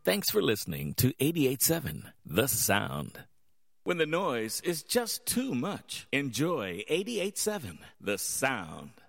Thanks for listening to 88.7 The Sound. When the noise is just too much, enjoy 88.7 The Sound.